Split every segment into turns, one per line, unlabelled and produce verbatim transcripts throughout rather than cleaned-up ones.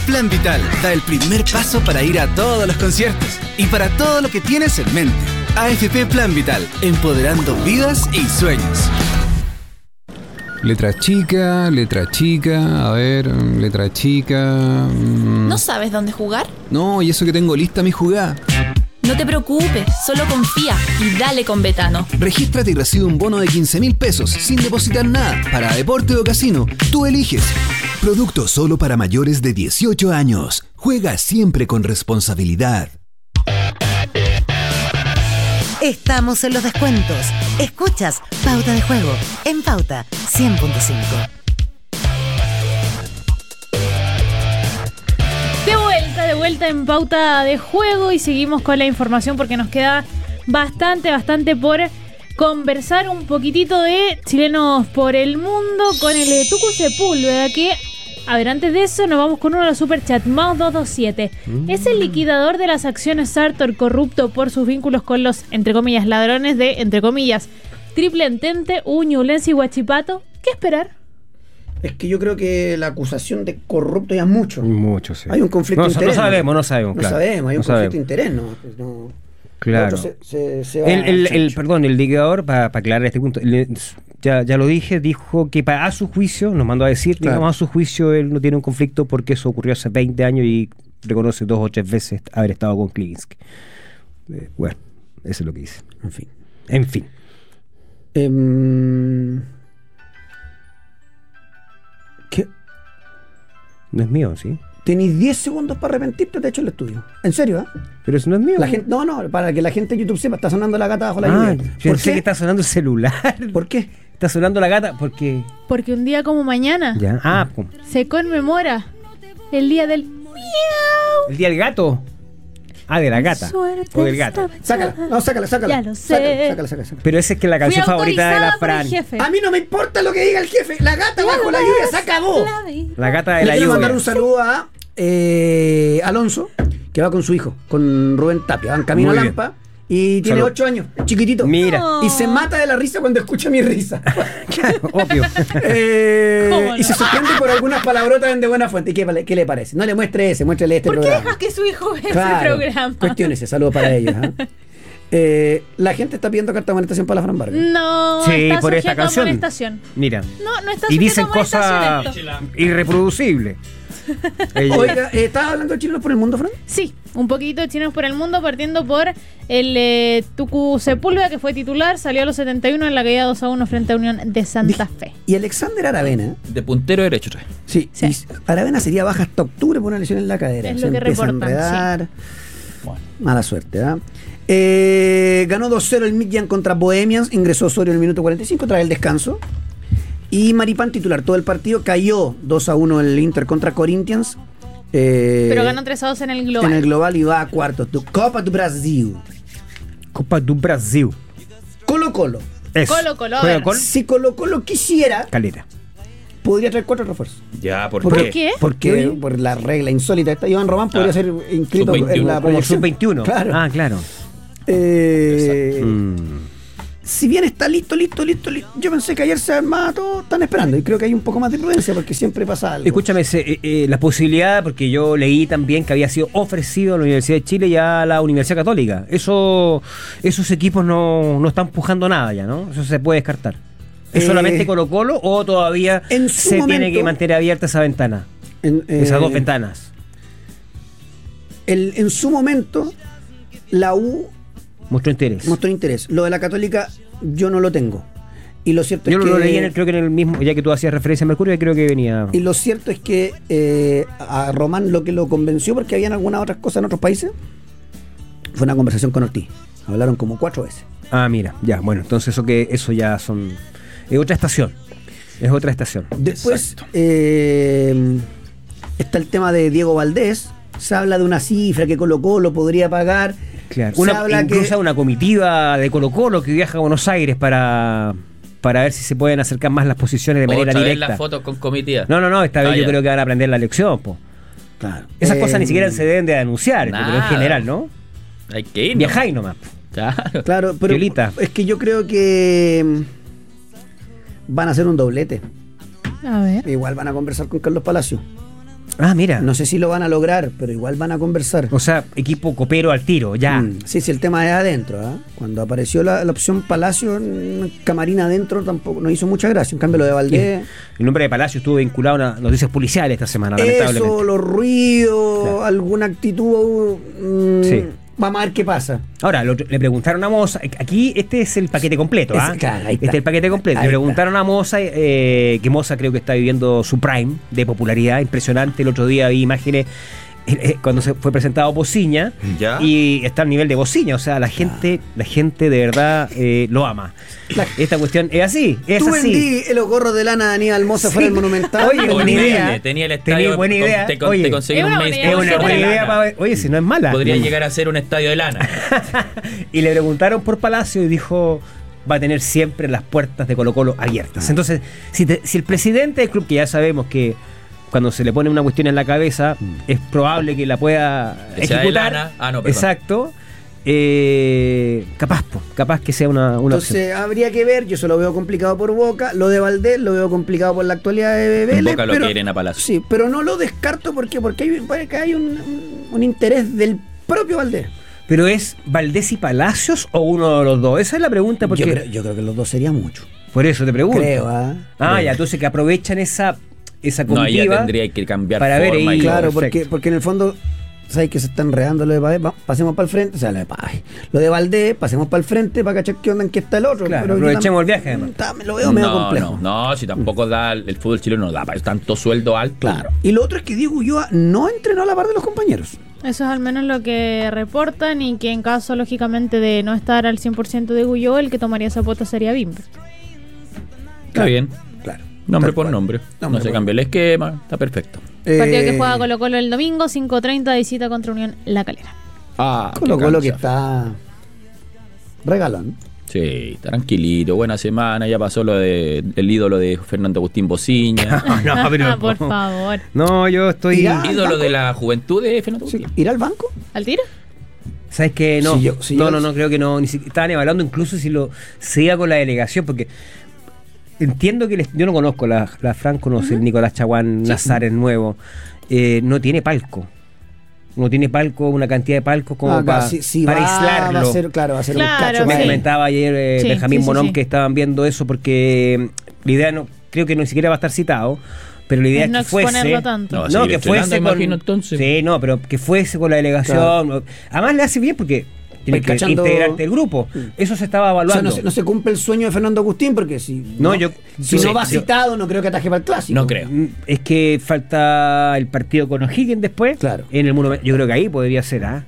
Plan Vital da el primer paso para ir a todos los conciertos y para todo lo que tienes en mente. A F P Plan Vital, empoderando vidas y sueños.
Letra chica, letra chica, a ver, letra chica... Mmm.
¿No sabes dónde jugar?
No, y eso que tengo lista mi jugada.
No te preocupes, solo confía y dale con Betano.
Regístrate y recibe un bono de quince mil pesos sin depositar nada para deporte o casino. Tú eliges. Producto solo para mayores de dieciocho años. Juega siempre con responsabilidad.
Estamos en los descuentos. Escuchas Pauta de Juego en Pauta cien punto cinco.
De vuelta, de vuelta en Pauta de Juego y seguimos con la información porque nos queda bastante, bastante por conversar un poquitito de chilenos por el mundo con el de Tucu Sepúlveda que... A ver, antes de eso nos vamos con uno de los superchats. Mao dos dos siete. Mm. ¿Es el liquidador de las acciones Sartor corrupto por sus vínculos con los, entre comillas, ladrones de, entre comillas, Triple Entente, Ñublense y Huachipato? ¿Qué esperar?
Es que yo creo que la acusación de corrupto ya es mucho.
Mucho, sí.
Hay un conflicto
no,
de interés.
No sabemos, no sabemos.
No
claro.
sabemos, hay
no
un
sabemos.
conflicto de interés, ¿no? no
claro.
Se, se, se va
el, el, el,
chancho.
perdón, el liquidador, para pa aclarar este punto, le, ya, ya lo dije, dijo que para, a su juicio, nos mandó a decir,
claro.
digamos, a su juicio él no tiene un conflicto porque eso ocurrió hace veinte años y reconoce dos o tres veces haber estado con Klinsky. Eh, bueno, eso es lo que dice.
En fin.
En fin.
Um, ¿Qué?
No es mío, ¿sí?
Tenéis diez segundos para arrepentirte de hecho el estudio. ¿En serio, eh?
Pero eso no es mío.
La gente, no, no, para que la gente de YouTube sepa, está sonando la gata bajo la
ah,
lluvia.
Yo pensé que está sonando el celular.
¿Por qué?
Está sonando la gata porque...
Porque un día como mañana
ya. Ah, pum.
se conmemora el día del miau.
El día del gato. Ah, de la gata.
Suerte
o del gato.
Sácala, no, sácala, sácala.
Ya lo sé.
Sácala, sácala, sácala, sácala.
Pero esa es que es la canción favorita de la Fran.
A mí no me importa lo que diga el jefe. La gata ya bajo la lluvia se acabó.
La gata de
Le
la
quiero
lluvia.
mandar un saludo a eh, Alonso, que va con su hijo, con Rubén Tapia. Van camino
Muy
a
bien.
Lampa. Y tiene
Salud.
ocho años, chiquitito.
Mira.
Y se mata de la risa cuando escucha mi risa.
Claro, obvio.
eh,
¿Cómo
y
no?
se sorprende por algunas palabrotas de buena fuente. ¿Y qué, qué le parece? No le muestre ese, muéstrele este
¿Por qué
programa.
dejas que su hijo vea
Claro,
ese programa?
cuestiones, saludo para ellos. ¿eh? Eh, la gente está pidiendo carta de amonestación para la Fran Vargas.
No,
Sí,
está
por esta
sujeto a
canción.
amonestación.
Mira.
No, no está
Y
sujeto
dicen
a amonestación
cosas
esto.
irreproducibles. Ella-
Oiga, eh, ¿estabas hablando de chilenos por el mundo, Fran?
Sí, un poquito de chilenos por el mundo, partiendo por el eh, Tucu Sepúlveda, que fue titular, salió a los setenta y uno en la caída dos a uno frente a Unión de Santa Fe.
Y Alexander Aravena.
De puntero derecho trae.
Sí,
Sí.
y Aravena sería baja hasta octubre por una lesión en la cadera.
Es
Se
lo que
empieza a
reportan,
enredar. Mala suerte, ¿ah? Eh, ganó dos cero el Midtjylland contra Bohemians, ingresó Osorio en el minuto cuarenta y cinco tras el descanso. Y Maripán titular todo el partido, cayó dos a uno el Inter contra Corinthians. Eh,
Pero ganó tres a dos en el global.
En el global y va a cuartos. Tu Copa do Brasil.
Copa do Brasil.
Colo Colo.
Eso.
Colo Colo, a
Juega
ver.
con
Si Colo Colo quisiera,
Calera.
podría traer cuatro refuerzos.
Ya, ¿por,
¿Por
qué?
qué?
Porque por la regla insólita esta, Iván Román podría
Ah,
ser inscrito
sub
en
veintiuno,
la
Como
proyección.
sub veintiuno.
Claro.
Ah, claro.
Eh,
Mm.
Si bien está listo, listo, listo, listo, yo pensé que ayer se armaba todo, están esperando. Y creo que hay un poco más de prudencia porque siempre pasa algo.
Escúchame, se- eh, eh, la posibilidad, porque yo leí también que había sido ofrecido a la Universidad de Chile y a la Universidad Católica. Eso, esos equipos no, no están empujando nada ya, ¿no? Eso se puede descartar. ¿Es
Eh,
solamente Colo Colo o todavía
en su
se
momento-
tiene que mantener abierta esa ventana?
En, eh,
Esas dos ventanas.
el- en su momento, la U
Mostró interés.
mostró interés. Lo de la Católica, yo no lo tengo. Y lo cierto
Yo
es
lo
que.
leí, en el, creo que en el mismo, ya que tú hacías referencia a Mercurio, creo que venía.
Y lo cierto es que eh, a Román lo que lo convenció, porque habían algunas otras cosas en otros países, fue una conversación con Ortiz. Hablaron como cuatro veces.
Ah, mira, ya, bueno, entonces eso que eso ya son. Es otra estación. Es otra estación.
Después eh, está el tema de Diego Valdés. Se habla de una cifra que Colo Colo podría pagar.
Claro.
Se
Una,
habla
incluso
que-
una comitiva de Colo Colo que viaja a Buenos Aires para, para ver si se pueden acercar más las posiciones de manera
Otra vez
directa.
las fotos con comitiva.
No, no, no, esta vez
Ah,
yo
ya.
creo que van a aprender la lección, po.
Claro.
Esas
Eh,
cosas ni siquiera se deben de anunciar,
nada.
pero en general, ¿no?
Hay que ir. ¿no?
Viajáis nomás.
Claro.
Claro, pero
Piolita.
es que yo creo que mm, van a hacer un doblete.
A ver.
Igual van a conversar con Carlos Palacio.
Ah, mira.
No sé si lo van a lograr, pero igual van a conversar.
O sea, equipo copero al tiro, ya.
Mm, sí, sí, el tema es adentro. ¿eh? Cuando apareció la, la opción Palacio, mm, camarín adentro tampoco nos hizo mucha gracia. En cambio, lo de Valdés.
El nombre de Palacio estuvo vinculado a una noticias policiales esta semana, lamentablemente.
Eso, los ruidos,
Claro.
alguna actitud. mm,
Sí.
Vamos a ver qué pasa.
Ahora, lo- le preguntaron a Moza, aquí este es el paquete completo, ¿ah?
Es- claro, ahí
Este
está.
es el paquete completo.
Ahí
Le preguntaron a Moza, eh, que Moza creo que está viviendo su prime de popularidad, impresionante. El otro día vi imágenes eh, eh, cuando se fue presentado Bociña
Ya.
y está al nivel de Bociña, o sea, la gente, la gente de verdad eh, lo ama.
La-
Esta cuestión es así, es
Tú
así.
vendí los gorros de lana de Aníbal Moza
Sí.
fuera del Monumental.
Oye, buena
Horrible,
idea.
tenía el
Tenía
estadio.
buena
con-
idea.
Te, con-
Oye,
te conseguí
es
un
una
mes.
buena
Es una
idea.
buena
Lana.
idea para, oye, si no es mala.
Podría llegar a ser un estadio de lana.
Y le preguntaron por Palacio y dijo va a tener siempre las puertas de Colo Colo abiertas. Entonces, si, te- si el presidente del club, que ya sabemos que cuando se le pone una cuestión en la cabeza, es probable que la pueda
Que sea de
ejecutar.
lana. Ah, no, perdón.
Exacto. Eh, capaz, po, capaz que sea una, una opción.
Entonces habría que ver, yo se lo veo complicado por Boca, lo de Valdés lo veo complicado por la actualidad de Vélez.
Boca lo
pero,
quieren a Palacio.
Sí, pero no lo descarto porque, porque hay, porque hay un, un- un interés del propio Valdés.
Pero es Valdés y Palacios o uno de los dos. Esa es la pregunta porque
Yo creo, yo creo que los dos sería mucho.
por eso te pregunto.
Creo, ¿ah?
Ah,
Creo.
ya, entonces que aprovechan esa esa
No, ahí ya
comitiva
tendría que cambiar
para ver
forma
ahí,
y todo.
Claro,
perfecto.
porque, porque en el fondo, ¿sabes que se está enredando lo de Valdés? Va- pasemos para el frente, o sea, lo de, ay, lo de Valdés, pasemos para el frente para cachar qué onda en qué está el otro.
Claro,
pero yo
aprovechemos
tam-
el viaje, además.
ta- me lo veo medio
no,
complejo.
no, no, si tampoco da el, el fútbol chileno no da para tanto sueldo alto.
Claro. Y lo otro es que Diego Ulloa no entrenó a la par de los compañeros.
Eso es al menos lo que reportan y que en caso, lógicamente, de no estar al cien por ciento de Guyó, el que tomaría esa cuota sería Bimber.
Está bien.
Claro.
Nombre
Tal
por
cual.
nombre.
Nombre
No se
por
cambia el esquema. Está perfecto.
Partido que
Eh,
juega Colo Colo el domingo, cinco treinta de visita contra Unión La Calera.
Ah,
Colo
qué
Colo que
cancha.
está regalón.
Sí, tranquilito, buena semana. Ya pasó lo de el ídolo de Fernando Agustín Bociña.
No, pero-
Ah, por favor.
No, yo estoy.
Irá.
ídolo de la juventud de Fernando
Sí,
Agustín.
¿irá al banco?
¿Al tiro?
¿Sabes qué? No,
Si yo- si
no,
yo-
no, no, creo que no. Ni siquiera, estaban evaluando incluso si lo se iba con la delegación, porque entiendo que les- yo no conozco la, la Fran, conoce el Nicolás Chaguán Nazares nuevo. Eh, no tiene palco. No tiene palco, una cantidad de palcos como
Ah, claro,
para,
si- si
para
va,
aislarlo.
Va a ser, claro, va a ser
Claro,
un cacho.
Me
sí.
para-
comentaba ayer eh,
Sí,
Benjamín
sí, sí,
Bonón
sí.
que estaban viendo eso porque mm, la idea no creo que ni siquiera va a estar citado, pero la idea
Es
es
no
que fuese
exponerlo tanto.
No, va a
no,
seguir
que
entrenando,
fuese
me
con,
imagino, entonces.
sí, no, pero que fuese con la delegación.
Claro.
Además le hace bien porque tienes
Vais
que
cachando-
integrarte al grupo. Eso se estaba
O sea,
evaluando.
no se, no se cumple el sueño de Fernando Agustín porque si
No, yo-
si
sí,
no va
yo-
citado no creo que ataje para el clásico.
No creo.
Mm, Es que falta el partido con O'Higgins después.
Claro.
En el Monumento. Yo creo que ahí podría ser, ¿ah?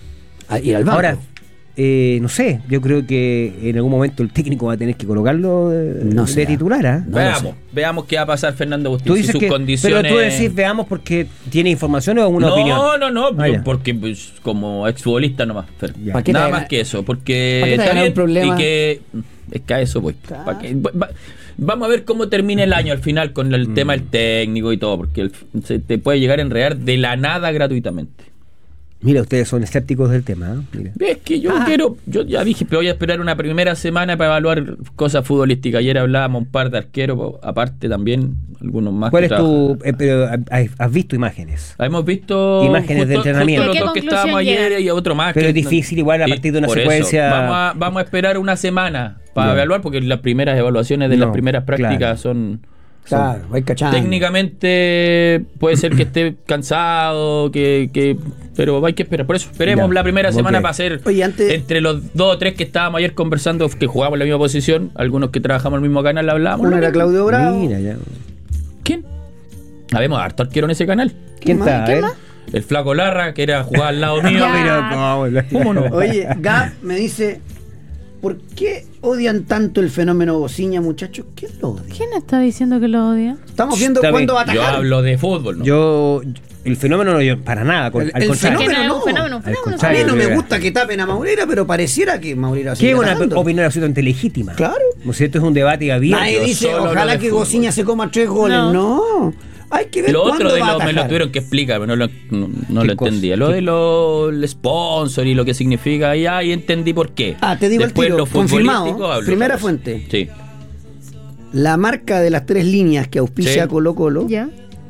A ir al banco.
Ahora, eh, no sé, yo creo que en algún momento el técnico va a tener que colocarlo de,
No
de
sé.
titular, ¿ah?
No lo
veamos,
sé.
veamos qué va a pasar Fernando Agustín.
Tú
si
dices
sus
que,
condiciones.
pero tú decís veamos porque tiene información o una
no,
opinión.
no, no,
Ah, ya.
porque pues, como exfutbolista nomás. Fer.
Ya.
¿Para qué te
Nada
gana-
más que eso, porque
¿Para qué te
está
gana
bien
un problema?
y que es que a eso voy.
Claro.
¿Para qué? Va- va- Vamos a ver cómo termina el año al final con el
Mm.
tema del técnico y todo, porque el- se te puede llegar a enredar de la nada gratuitamente.
Mira, ustedes son escépticos del tema, ¿eh? Mira.
Es que yo
Ah.
quiero, yo ya dije, pero voy a esperar una primera semana para evaluar cosas futbolísticas. Ayer hablábamos un par de arqueros, po, aparte también algunos más.
¿Cuál
que
es tu.
trabajan.
eh, pero has, has visto imágenes?
Hemos visto
Imágenes de entrenamiento.
justo
¿Y a qué
los dos que
conclusión
estábamos ayer
llegan?
y otro más.
Pero
que-
es difícil igual a
y
partir de una
por eso,
secuencia-
vamos, a, vamos a esperar una semana para
Ya.
evaluar, porque las primeras evaluaciones de
No,
las primeras prácticas
claro.
son.
Claro, vais cachando.
Técnicamente puede ser que esté cansado, que, que pero hay que esperar. Por eso esperemos
Ya,
la primera semana
ok.
para hacer
Oye, antes-
entre los dos o tres que estábamos ayer conversando, que jugábamos en la misma posición, algunos que trabajamos en el mismo canal hablábamos.
Uno
lo
era
mismo.
Claudio Bravo.
Mira, ya.
¿Quién? Habemos harto arquero en ese canal.
¿Quién
más?
está? A
¿Quién
ver.
más?
El flaco Larra, que era jugar al lado mío.
Ya.
Pero, ¿cómo?
¿Cómo no?
Oye, Gab me dice, ¿por qué odian tanto el fenómeno Bociña, muchachos? ¿Quién lo odia?
¿Quién está diciendo que lo odia?
Estamos viendo
Está
cuándo
bien.
va a
Yo
atajar.
hablo de fútbol, ¿no?
Yo. El fenómeno no, yo, para nada, con-
El-
al
el
contrario.
Que no es
no.
un fenómeno, un
Al
fenómeno.
A
contrario.
mí no me
Mira.
gusta que tapen a Maurera, pero pareciera que Maurera
Que
sigue
es una
atajando.
opinión absolutamente legítima.
Claro.
¿No es cierto? Es un debate abierto.
Nadie
yo
dice,
solo
ojalá
hablo de
que
fútbol.
Bociña se coma tres goles.
No.
No. Hay que ver
Lo
cuándo
otro de
va a
lo, me lo
atajar.
tuvieron que explicar, pero no lo, no, no
¿Qué
lo
cosa?
entendía. Lo
¿Qué?
de lo el sponsor y lo que significa, ya ahí entendí por qué.
Ah, te digo
Después
el tiro,
lo
confirmado.
futbolístico hablo
Primera
otra
fuente.
Sí.
La marca de las tres líneas que auspicia
Sí.
Colo Colo
Ya.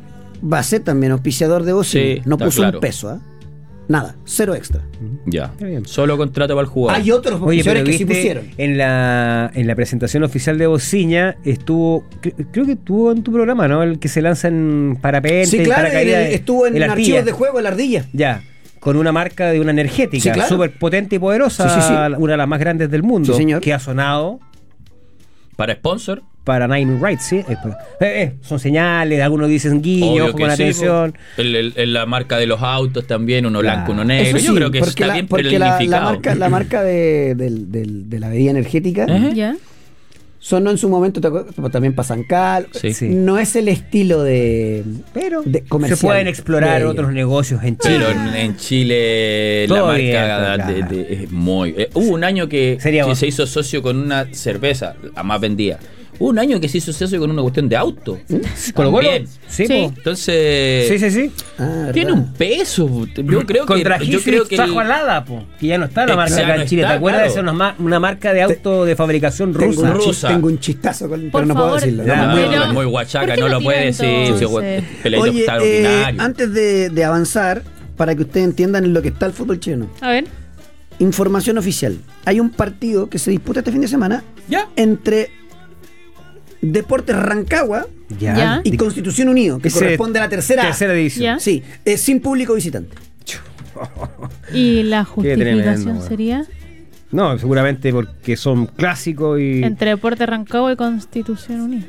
va a ser también auspiciador de Bocina.
Sí,
no
está
puso
claro.
un peso, ¿ah? Nada, cero extra.
Ya.
Está bien.
Solo contrato para el jugador.
Hay otros
Oye, pero
auspiciadores que sí
viste,
pusieron.
en la, en la presentación oficial de Bociña estuvo, cre- creo que estuvo en tu programa, ¿no? El que se lanza en parapente,
Sí,
en
claro, en
paracaídas,
el- estuvo en
la ardilla.
archivos de juego en la ardilla.
Ya, con una marca de una energética
Sí, claro.
súper potente y poderosa,
Sí, sí, sí.
una de las más grandes del mundo,
Sí, señor.
que ha sonado
Para sponsor.
para Nine Rights, ¿sí? Eh, eh, son señales, algunos dicen guiño,
Obvio
ojo
que
con
sí,
atención.
po. El- el- el- la marca de los autos también, uno
Claro.
blanco, uno negro.
Eso
Yo
sí,
creo que eso
porque
está
la,
bien
porque la, la
planificado.
marca, la marca de, del- del- de la bebida energética
Ajá.
¿Ya?
sonó en su momento, ¿te acuerdas? Como también para San Cal.
Sí.
Sí.
No es el estilo de,
Pero
de comercial
se pueden explorar
de-
otros negocios en Chile.
Pero en, en Chile
Todo
la marca
bien,
de-
claro.
de- es muy... eh, hubo un año que,
Sería
que
vos.
se hizo socio con una cerveza, la más vendida. Hubo un año que se hizo socio con una cuestión de auto.
Colo Colo.
También.
Sí,
Sí.
po.
Entonces...
sí, sí, sí.
Ah,
Tiene
¿verdad?
un peso. Yo creo que...
Contra
yo creo que el-
trajo alada, po, que ya no está la marca
Exacto,
acá en
no
Chile.
está,
¿Te acuerdas
claro.
de ser una, ma- una marca de auto de fabricación
Tengo
rusa?
un, chis-
rusa.
tengo un chistazo, con,
Por
pero no puedo
favor.
decirlo.
Ya,
No,
No,
muy-
Pero-
es muy
¿por
guachaca,
qué
no
lo
lo puede
tiran
decir.
todos?
Si
Sí.
es peleito
Oye, eh,
extraordinario.
antes de, de avanzar, para que ustedes entiendan en lo que está el fútbol chileno,
A ver.
información oficial. Hay un partido que se disputa este fin de semana
Ya.
entre Deportes Rancagua
Ya.
y Constitución Unido, que
Ese-
corresponde a la tercera. A.
Tercera división.
Ya.
Sí, eh, sin público visitante.
¿Y la
Qué tremendo,
justificación
weón.
sería?
No, seguramente porque son clásicos y.
Entre Deporte Rancagua y Constitución Unida.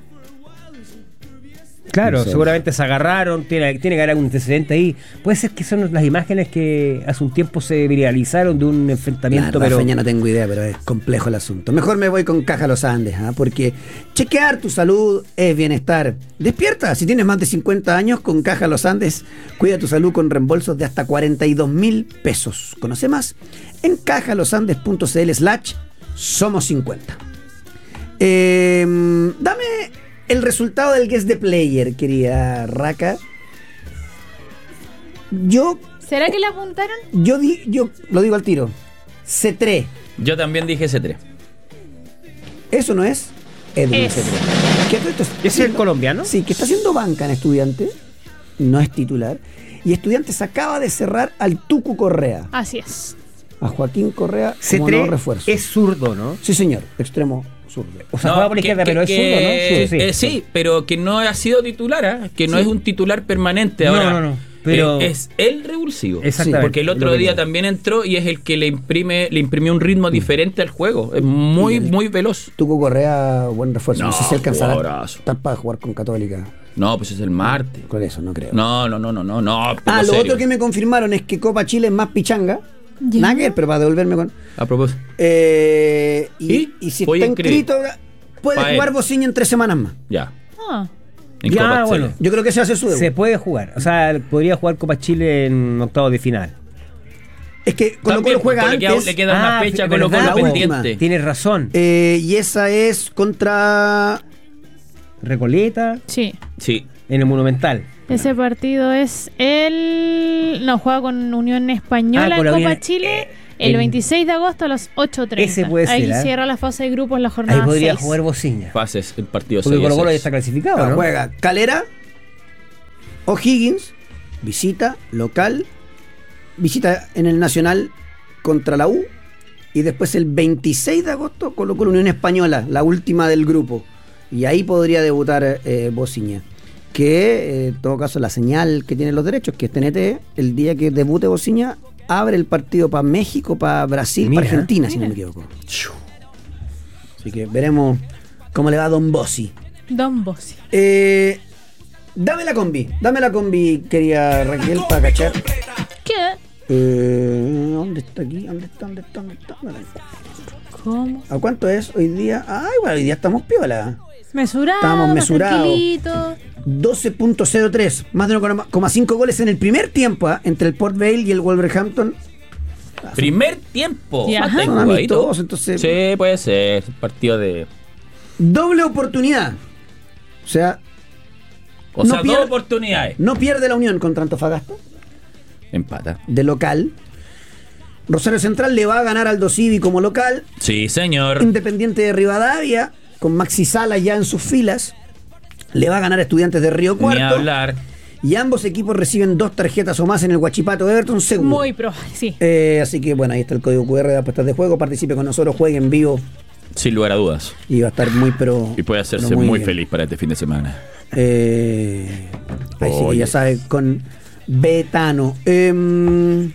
Claro,
No sé.
seguramente se agarraron, tiene, tiene que haber algún antecedente ahí. Puede ser que son las imágenes que hace un tiempo se viralizaron de un
La
enfrentamiento,
verdad,
pero.
Feña, no tengo idea, pero es complejo el asunto. Mejor me voy con Caja Los Andes, ¿ah? Porque chequear tu salud es bienestar. Despierta, si tienes más de cincuenta años, con Caja Los Andes, cuida tu salud con reembolsos de hasta cuarenta y dos mil pesos. Conoce más en cajalosandes.cl slash somos cincuenta. Eh, dame el resultado del Guess the Player, querida Raka. Yo,
¿Será que le apuntaron?
yo, di, yo lo digo al tiro. C tres.
Yo también dije ese tres.
Eso no es Edwin
Es.
C tres. ¿Qué todo esto
¿Ese es el colombiano?
Sí, que está haciendo banca en Estudiante. No es titular. Y Estudiantes acaba de cerrar al Tucu Correa.
Así es.
A Joaquín Correa
C
como
tres
nuevo refuerzo.
es zurdo, ¿no?
Sí, señor. Extremo zurdo.
O sea, juega por la
que-
izquierda,
que-
pero es
que-
zurdo, ¿no?
eh, sí, pero que no ha sido titular, ¿ah? Que no
Sí.
es un titular permanente
No,
ahora.
no, no, pero-
eh, es el revulsivo.
Exactamente.
Porque el
Lo
otro
que
día
digo.
también entró y es el que le imprime, le imprimió un ritmo diferente al juego. Es muy,
Y el-
muy veloz.
Tucu Correa, buen refuerzo. No,
No,
sé si alcanzará
jugadorazo.
estar para jugar con Católica.
No, pues es el martes.
Con eso, no creo.
No, no, no, no, no, no.
ah,
poco
lo
serio.
otro que me confirmaron es que Copa Chile es más pichanga.
Ya.
Nada que ver, pero para devolverme con.
A propósito.
Eh, y,
¿Y?
y si
Voy
está
a inscribir.
inscrito, puede
Pa' él.
jugar Bociña en tres semanas más.
Ya.
Ah.
En
Ya,
Copa
bueno.
Chile.
Yo creo que se hace su debut.
Se puede jugar. O sea, podría jugar Copa Chile en octavos de final.
Es que Colo
También,
Colo juega
porque le queda-
antes.
Le queda una
Ah,
fecha
verdad,
con lo
la
Colo
última.
pendiente.
Tienes razón.
Eh, y esa es contra.
Recoleta
Sí.
Sí.
en el Monumental.
Ese partido es el... No, juega con Unión Española
Ah,
en
con la
Copa
Unión-
Chile el
el-
veintiséis de agosto a las ocho treinta.
Ese puede
Ahí
ser, ¿eh?
cierra la fase de grupos la jornada
Ahí podría
seis.
jugar Bociña.
Fases, el partido
Porque
seis a
Colo Colo ya
seis.
está clasificado,
Ah,
¿no?
Juega Calera, O'Higgins, visita, local, visita en el Nacional contra la U. Y después el veintiséis de agosto Colo Colo Unión Española, la última del grupo. Y ahí podría debutar eh, Bociña. Que, eh, en todo caso, la señal que tiene los derechos, que es T N T, el día que debute Bociña, abre el partido para México, para Brasil,
Mira,
para Argentina, si no
mira.
me equivoco. Así que veremos cómo le va a Don Bossi.
Don Bossi.
Eh, dame la combi, dame la combi, querida Raquel, para cachar.
¿Qué?
Eh, ¿Dónde está aquí? ¿Dónde está? ¿Dónde está? ¿Dónde está? No la encuentro.
¿Cómo?
¿A cuánto es hoy día? Ay, bueno, hoy día estamos piola.
Mesurado,
Estamos mesurados.
tranquilito.
doce punto cero tres, más de uno coma cinco goles en el primer tiempo, ¿ah? Entre el Port Vale y el Wolverhampton.
Primer tiempo.
Ya.
Bastante
Son
jugadito.
amistosos, entonces-
Sí, puede ser. Partido de.
Doble oportunidad. O sea,
O
No
sea,
pierde-
dos oportunidades.
no pierde la Unión contra Antofagasta,
Empata.
de local. Rosario Central le va a ganar al Dosivi como local.
Sí, señor.
Independiente de Rivadavia, con Maxi Sala ya en sus filas, le va a ganar a Estudiantes de Río
Ni
Cuarto.
hablar.
y ambos equipos reciben dos tarjetas o más en el Huachipato Everton seguro.
Muy probable, sí.
Eh, así que bueno, ahí está el código cu erre de apuestas de juego. Participe con nosotros, juegue en vivo
Sin lugar a dudas.
y va a estar muy pero
Y puede hacerse
pero
muy,
bien.
feliz para este fin de semana.
Eh, ahí sí que
Oye.
ya sabe, con Betano. Em,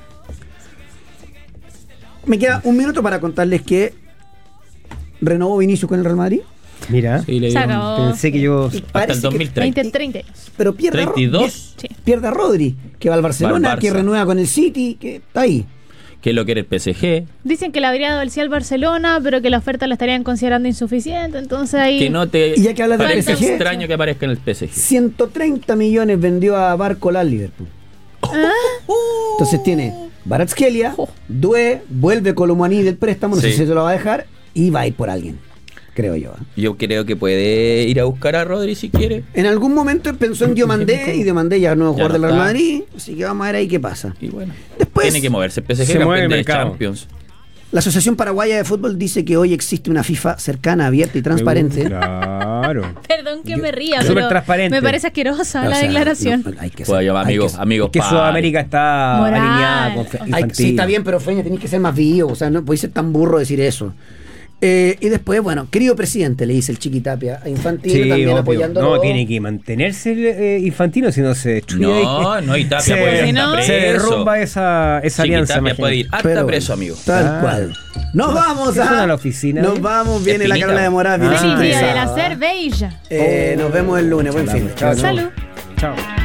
me queda un minuto para contarles que renovó Vinicius con el Real Madrid.
Mira,
Sí, le
Se
dieron-
acabó.
pensé que yo...
Y
Hasta
parece
el
que-
dos mil treinta.
veinte treinta.
pero pierde a Ro-
¿treinta y dos?
Sí.
pierde a Rodri, que va al Barcelona,
Va al Barça.
que renueva con el City, que está ahí.
¿Qué es lo que era el P S G?
Dicen que le habría dado el sí al Barcelona, pero que la oferta la estarían considerando insuficiente. Entonces ahí.
Que no te
Y ya que hablas del
parece
P S G,
extraño que aparezca en el P S G.
ciento treinta millones vendió a Barcola al Liverpool. Entonces tiene Kvaratskhelia, Due, vuelve Colomani del préstamo, no sé
Sí.
si se lo va a dejar, y va a ir por alguien, creo yo. ¿eh?
Yo creo que puede ir a buscar a Rodri si quiere.
En algún momento pensó en Diomandé y Diomandé ya no es
Ya
jugador
no
del Real
está.
Madrid, así que vamos a ver ahí qué pasa.
Y bueno,
Después-
tiene que moverse. El P S G
Se
campeón
mueve el
de
mercado.
Champions.
La Asociación Paraguaya de Fútbol dice que hoy existe una FIFA cercana, abierta y transparente.
Claro.
Perdón que me ría,
Súper
pero
transparente.
me parece asquerosa
O
la
sea,
declaración.
no, hay que
Pues
ser-
yo,
hay
amigos,
que-
amigos,
Que
padres.
Sudamérica está
Moral.
alineada con fe-
hay-
infantil.
sí, está bien, pero Feña, tenéis que ser más vivo, o sea, no podéis ser tan burro decir eso. Eh, y después, bueno, querido presidente, le dice el Chiquitapia a Infantino,
Sí,
también
obvio.
apoyándolo.
No, tiene que mantenerse eh, Infantino, si no se destruye.
No,
ahí.
no, y Tapia
se,
puede ir
Si no-
hasta
se
preso.
derrumba esa, esa alianza.
Tapia
imagínate.
puede ir hasta
Pero
preso,
bueno,
amigo.
Tal
Ah.
cual. Nos vamos
¿Qué
a,
suena la oficina,
Nos
eh?
vamos, viene la
Espinita.
Carla de Morás. viene
Ah,
Feliz día
Espinita.
de la cerveza.
Eh, nos vemos el lunes. Buen fin. Chao, chao.
Salud.
Chao.